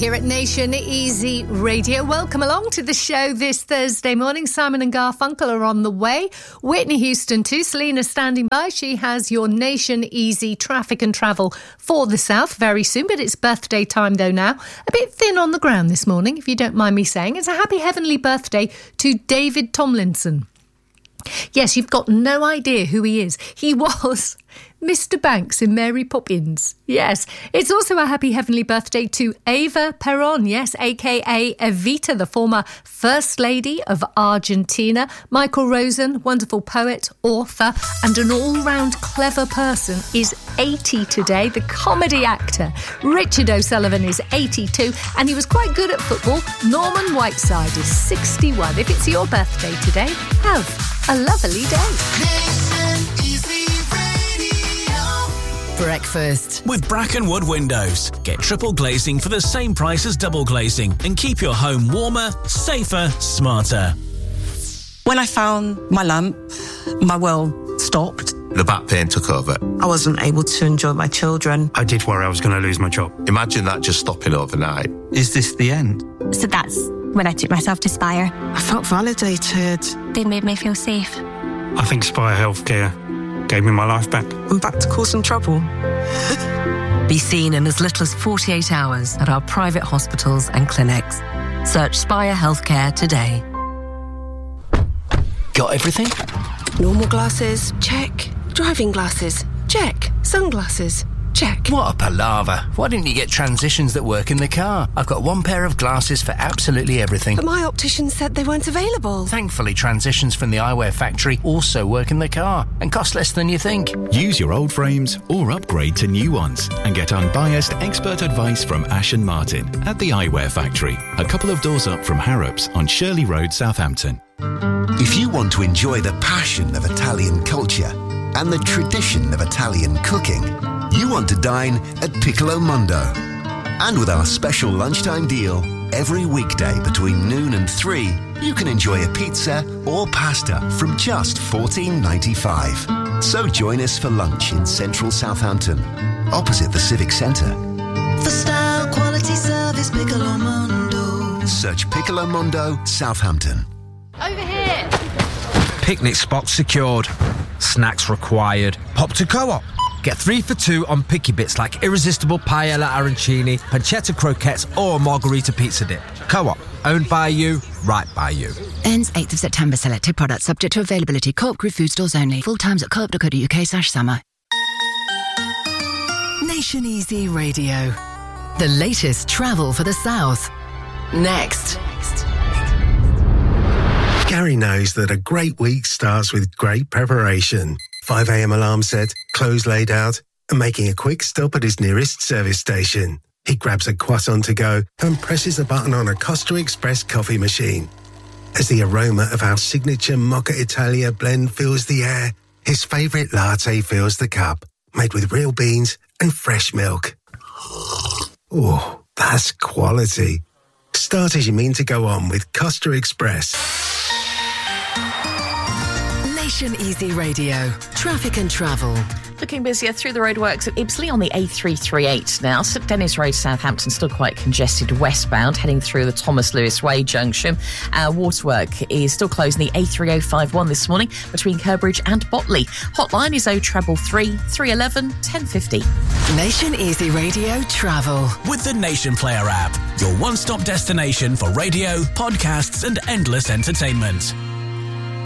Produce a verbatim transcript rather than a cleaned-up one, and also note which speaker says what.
Speaker 1: Here at Nation Easy Radio. Welcome along to the show this Thursday morning. Simon and Garfunkel are on the way. Whitney Houston too. Selena standing by. She has your Nation Easy traffic and travel for the south very soon, but it's birthday time though now. A bit thin on the ground this morning, if you don't mind me saying. It's a happy heavenly birthday to David Tomlinson. Yes, you've got no idea who he is. He was Mister Banks in Mary Poppins. Yes. It's also a happy heavenly birthday to Eva Perón. Yes, a k a. Evita, the former First Lady of Argentina. Michael Rosen, wonderful poet, author, and an all-round clever person, is eighty today. The comedy actor Richard O'Sullivan is eighty-two, and he was quite good at football. Norman Whiteside is sixty-one. If it's your birthday today, have a lovely day.
Speaker 2: Breakfast
Speaker 3: with Brackenwood Windows. Get triple glazing for the same price as double glazing and keep your home warmer, safer, smarter.
Speaker 4: When I found my lamp, my world stopped.
Speaker 5: The back pain took over.
Speaker 4: I wasn't able to enjoy my children.
Speaker 6: I did worry I was going to lose my job.
Speaker 5: Imagine that just stopping overnight.
Speaker 6: Is this the end?
Speaker 7: So that's when I took myself to Spire.
Speaker 4: I felt validated.
Speaker 7: They made me feel safe.
Speaker 6: I think Spire Healthcare gave me my life back.
Speaker 4: I'm back to causing trouble.
Speaker 2: Be seen in as little as forty-eight hours at our private hospitals and clinics. Search Spire Healthcare today.
Speaker 8: Got everything?
Speaker 4: Normal glasses, check. Driving glasses, check. Sunglasses, check.
Speaker 8: What a palaver. Why didn't you get transitions that work in the car? I've got one pair of glasses for absolutely everything.
Speaker 4: But my optician said they weren't available.
Speaker 8: Thankfully, transitions from the Eyewear Factory also work in the car and cost less than you think.
Speaker 9: Use your old frames or upgrade to new ones and get unbiased expert advice from Ash and Martin at the Eyewear Factory, a couple of doors up from Harrops on Shirley Road, Southampton.
Speaker 10: If you want to enjoy the passion of Italian culture and the tradition of Italian cooking, you want to dine at Piccolo Mondo. And with our special lunchtime deal, every weekday between noon and three, you can enjoy a pizza or pasta from just fourteen ninety-five. So join us for lunch in central Southampton, opposite the Civic Centre.
Speaker 11: For style, quality, service, Piccolo Mondo.
Speaker 10: Search Piccolo Mondo, Southampton.
Speaker 1: Over here.
Speaker 12: Picnic spots secured. Snacks required. Pop to Co-op. Get three for two on picky bits like irresistible paella arancini, pancetta croquettes or margarita pizza dip. Co-op. Owned by you, right by you.
Speaker 13: Ends eighth of September. Selected products subject to availability. Co-op Group food stores only. Full times at co op dot co dot uk slash summer.
Speaker 2: Nation Easy Radio. The latest travel for the south. Next.
Speaker 14: Gary knows that a great week starts with great preparation. five a.m. alarm set, clothes laid out, and making a quick stop at his nearest service station. He grabs a croissant to go and presses a button on a Costa Express coffee machine. As the aroma of our signature Mocha Italia blend fills the air, his favourite latte fills the cup, made with real beans and fresh milk. Oh, that's quality. Start as you mean to go on with Costa Express.
Speaker 2: Nation Easy Radio. Traffic and travel.
Speaker 15: Looking busier through the roadworks at Ibsley on the A three thirty-eight now. St Dennis Road, Southampton, still quite congested westbound, heading through the Thomas Lewis Way junction. Our waterwork is still closing the A three oh five one this morning between Kerbridge and Botley. Hotline is oh treble three, three eleven, ten fifty.
Speaker 2: Nation Easy Radio Travel.
Speaker 3: With the Nation Player app, your one-stop destination for radio, podcasts and endless entertainment.